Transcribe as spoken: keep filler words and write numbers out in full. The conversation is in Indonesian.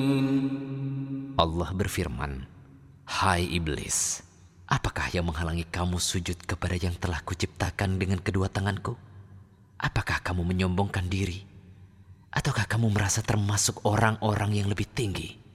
Allah berfirman, "Hai iblis, apakah yang menghalangi kamu sujud kepada yang telah kuciptakan dengan kedua tanganku? Apakah kamu menyombongkan diri? Ataukah kamu merasa termasuk orang-orang yang lebih tinggi?"